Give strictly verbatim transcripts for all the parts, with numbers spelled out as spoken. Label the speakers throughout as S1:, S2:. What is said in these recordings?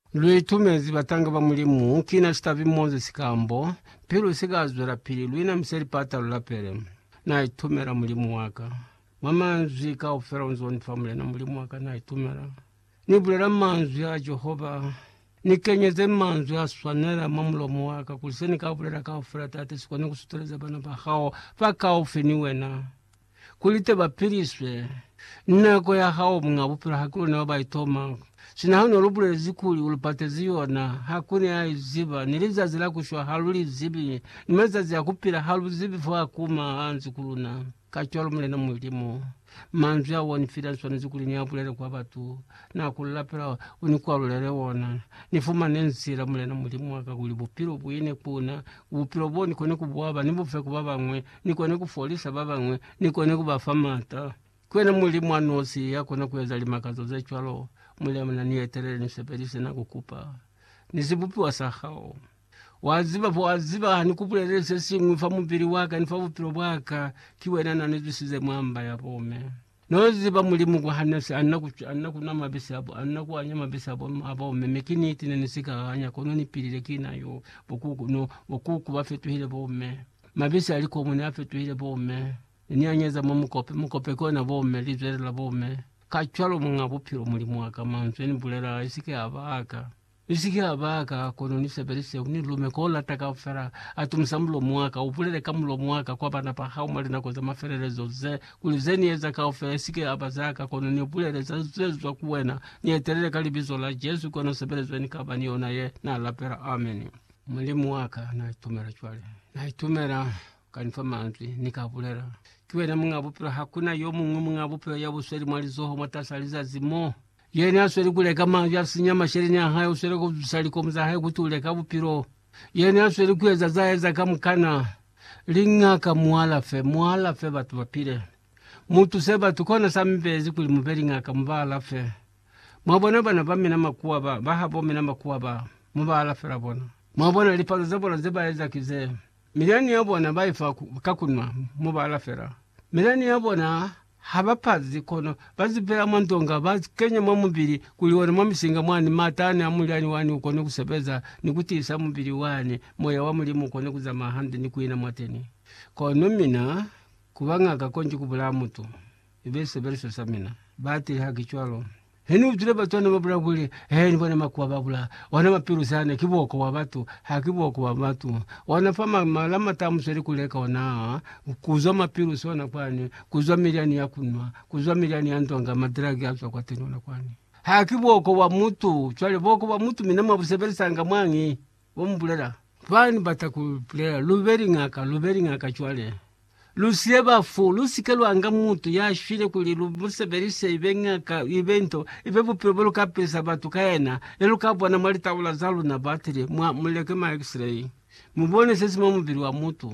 S1: Luitumezi batanga ba mulimu kina stavi Moses sikambo pilu sigazwera pili luina mseri pata lulapere na itumera mulimu waka mamanzi ka ofera unzoni family na mulimu waka na itumera nibulera manzi ya Jehova nikenyeze manzi ya swanera mamulomu waka kuliseni ka bulera ka ofera tate sikwane kusuteleza bana bahao paka ofiniwena kulite bapiriswe nako ya hao mngabupira hakulu na baitoma sina hano lubule zikuli ulupate ziona hakuni ya ziba niliza zila kushwa haluli zibi nimeza zia kupira halu zibi fwa kuma anzi kuluna kacholo mle na mulimu manzu ya wani fidansu wani zikuli nyabulele kwa batu na kulapira unikuwa lulele wona nifuma nensira mle na mulimu waka kulibupiro buine kuna upiro bo nikone kubuwaba nibufe kubaba mwe nikone kufolisa baba mwe nikone kubafamata kwena mulimu anosi ya kona kuweza limakazo zechwalo mule mna nietere niseperise na kukupa nisibupi wasahao waziba po waziba nikupulele sesi mwifa mpiri waka nifa upiro waka kiwena na nizisize mwamba ya pome noziba mulimu kwa hanesi anaku anaku na mabisi abo anaku anya mabisi abo abo memekini itine nisika anya kono nipilile kina yo bokuku no bokuku bafetu hile bome mabisi aliko mune afetu hile bome nianyeza mukope mukope kona bome lizere la bome kachwalo mungabupiro mulimu waka manzweni bulera isike abaka isike abaka kono niseperise unilume kola taka ofera atumsambulo mwaka upulele kamulo mwaka kwa bana pa hao mali na koza maferelezo ze kulizeni yeza ka ofera isike abazaka kono ni upulele zazwa kuwena ni eterele kalibizo la Jesu kono seperezweni kabaniona ye na lapera amen mulimu waka na itumera chwale na itumera kanifama antwi nikapulera kiwena mungabupiro hakuna yo mungu mungabupiro ya busweli mwalizoho matasaliza zimo yene asweli kuleka manja sinyama sherini hayo usweli kusali komza hayo kutuleka bupiro yene asweli kuweza zaeza kamukana lingaka muala fe muala fe batu bapire mutu seba tukona sambezi kuli muberi ngaka mbala fe mwabona bana bamina makuwa ba bahabo mina makuwa ba mubala fe rabona mwabona lipalo zabona zeba eza kize milani yabona baifa kakunwa mubala fera milani yabona habapazi kono bazipera mandonga bazikenya mamubiri kuliona mamisinga mwani matani amulani wani ukone kusebeza nikutisa mubiri wani moya wa mulimu ukone kuzama handi nikuina mwateni kono mina kubanga kakonji kubula mutu ibese beriso samina bati hakichwalo heni utule batone mabula kuli heni bwana makuwa babula wana mapiru sana kiboko wa batu hakiboko wa batu wana fama malama tamu seri kuleka wana kuzwa mapiru sona kwani kuzwa miliani ya kunwa kuzwa miliani ya ndonga madragi yapsa kwa tenona kwani hakiboko wa mutu chwale boko wa mutu minama busebeli sanga mwangi wambulela kwani batakulela luberi ngaka luberi ngaka chwale lusieba fu lusikelu anga mutu ya shile kuli lubuseberise ibenga ka evento ibebu probelo kapesa batu kaena eluka bwana mali tawula zalu na battery mwa muleke ma x-ray mubone sesi mamubiri wa mutu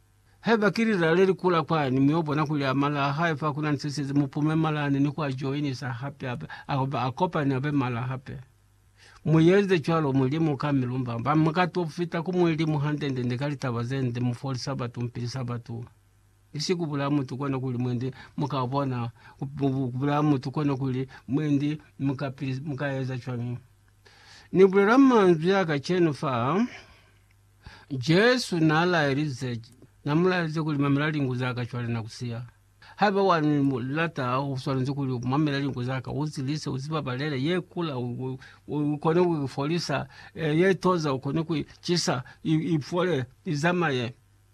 S1: heba kirira leri kula kwa ni miobona kuli amala haifa kuna nsesi mupume mala ni kwa joini sa happy akoba akopa ni abe mala happy muyeze chwalo mulimu kamilumba mbamakato fita kumulimu handende ndekali tabazende mufoli sabatu mpili sabatu isi kubula mutu kona kuli mwende mukabona kubula mutu kona kuli mwende mukapiri mukayeza chwani nibulera manzu yaka chenu fa Jesu nala erize namula erize kuli mamela lingu zaka chwale na kusia haba wani lata uswala nzikuli mamela lingu zaka uzilise uzibabalele ye kula ukone kufolisa ye toza ukone kuchisa ifole izama ye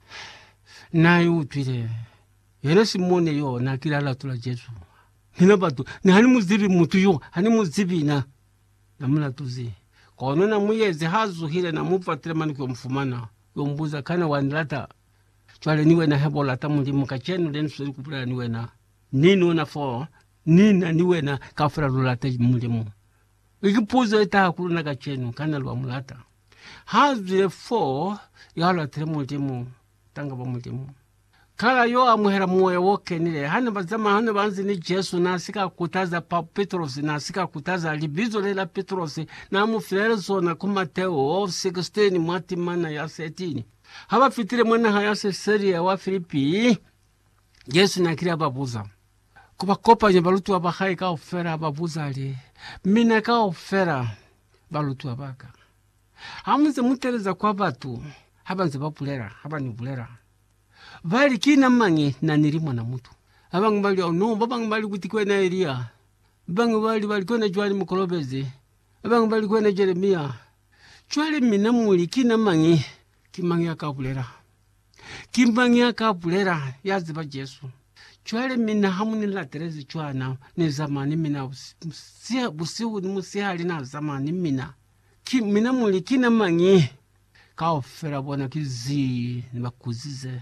S1: nayo utwile yene simone yo na kilala tula Jesu nina batu ni hani muzibi mutu yo hani muzibi na namuna tuzi kono na muyezi hazu hile na mufatile mani kwa mfumana yombuza kana wanilata chwale niwe na hebola tamundi mukachenu lensu kupula niwe na nini na fo nina niwe na kafra lulata mulimu ikipuzo ita hakulu na kachenu kana lwa mulata hazu le fo yala tere mulimu tanga ba mulimu kala yo amuhera moyo woke nile hana bazama hana banzi ni Jesu na sika kutaza pa Petros na sika kutaza libizo lela Petros na mufrezo na kumateo sixteen mwati mana ya setini haba fitire mwana haya seseri ya wa Filipi Jesu na kila babuza kuba kopa nyebalutu wa bahai ka ofera babuza ali mina ka ofera balutu abaka amuze mutereza kwa batu habanze bapulera habani bulera bali kina mangi na nilimo na mutu abangu bali no babangu bali kutikwe na Elia bangu bali bali kona jwali mukolobeze abangu bali kona Jeremia chwale minamuli kina mangi kimangi akapulera kimangi akapulera yaziba Yesu chwale mina hamuni la terezi chwana ni zamani mina busia busiu ni musihali na zamani mina ki mina muli kina mangi kaofera bona kizi nibakuzize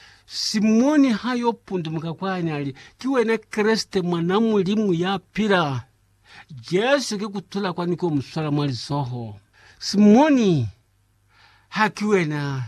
S1: Simoni hayo pundu mkakwani ali kiwe na Kriste mwanamulimu ya pira Yesu kikutula kwa niko mswala mwali soho Simoni hakiwe na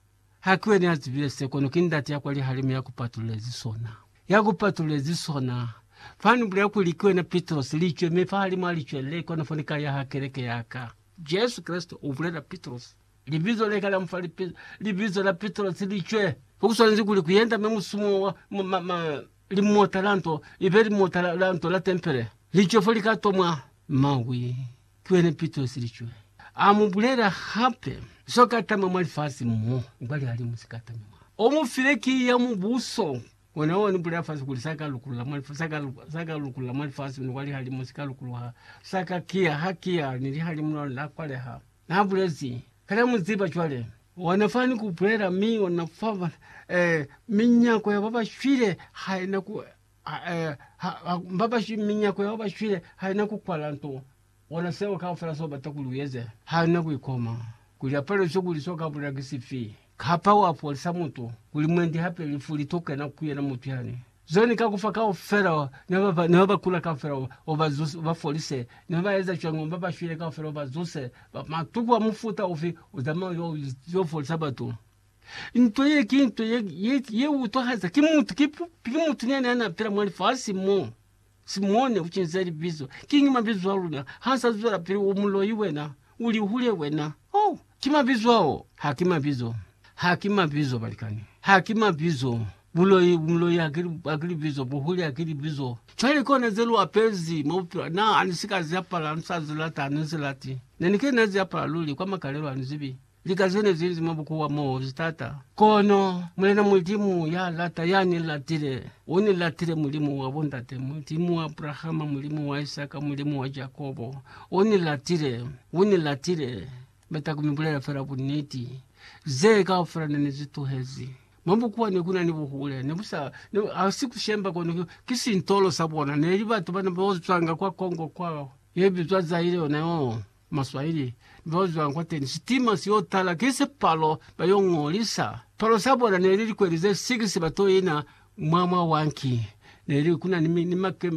S1: hakiwe na azibile sekono kindati ya kwa li halimu ya kupatulezi sona ya kupatulezi sona fani mbili ya kulikiwe na Petros lichwe mefahali mwalichwe leko na fonika ya hakereke yaka Yesu Kristo uvuleda Petros libizo leka la mfali libizo la Petros lichwe Fukuswa nzikuli kuyenda memusumo ma ma limo talanto iberi mo talanto la tempere licho folika tomwa mawi kwene Petros lichwe amubulera hape soka tama mwalifasi mu ngali ali musikata mwa omufireki ya mubuso wona woni bulera fasi kulisaka lukula mwalifasi saka saka lukula mwalifasi ngali hali musika lukula saka kia hakia nili hali mno la kwale ha nabulezi kala muziba chwale wanafani kupulera mi wanafava eh minya kwa baba shwire haina ku eh baba shi minya kwa baba shwire haina ku kwalanto wanasema ka fera so batakuluyeze haina kuikoma kulia pale shughuli soka bula kisifi kapa wa polisa mutu kulimwendi hape lifuli toka na kuya na mutiani zoni kakufa ka fera na baba na baba kula ka fera obazus ba polisi na baba eza chwango baba shwire ka fera obazuse matuku wa mufuta ofi udama yo yo polisa batu intoye kinto ye ye ye uto haza kimuntu kipu kimuntu nene ana pera mwali fasi mo Simone uchinzeri bizo kingi mabizo aluna hasa zura piri umulo iwena uli uhule wena oh kima bizo ao hakima bizo hakima bizo balikani hakima bizo bulo umulo ya akili akili bizo buhuli akili bizo chali kona zelu apezi mopira na anisika ziapala nsazulata anzilati nenike naziapala luli kwa makalelo anzibi likazene zilizi mabukuwa mo zitata kono mulena multimu ya lata yani latire oni latire mulimu wa bondate multimu wa Abrahama mulimu wa Isaka mulimu wa Jakobo oni latire oni latire beta kumibulera fera buniti zeka ofera nezitu hezi mabukuwa ne kuna nibuhule nebusa asikushemba kono kisintolo sabona neliba tubana bozwanga kwa Kongo kwao yebi twazaire onao Maswahili bozo ankwate sitima sio tala kese palo bayongolisa palo sabona neli kwelize sigisi batoyina mama wanki neli kuna ni makembe